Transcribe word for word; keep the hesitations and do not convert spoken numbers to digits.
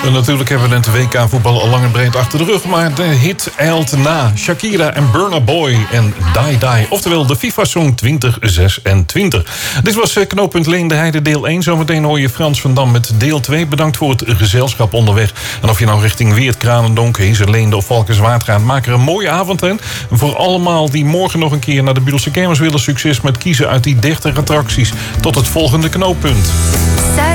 En natuurlijk hebben we het W K voetbal al lang en breed achter de rug. Maar de hit eilt na. Shakira en Burna Boy en Die Die. Oftewel de FIFA-song twintig zesentwintig. Dit was Knooppunt Leen de Heide deel één. Zometeen hoor je Frans van Dam met deel twee. Bedankt voor het gezelschap onderweg. En of je nou richting Weert, Kranendonk, Heezerleende of Valkenswaard gaat, maak er een mooie avond in. En voor allemaal die morgen nog een keer naar de Biedelse Kermis willen, succes met kiezen uit die dertig attracties. Tot het volgende knooppunt.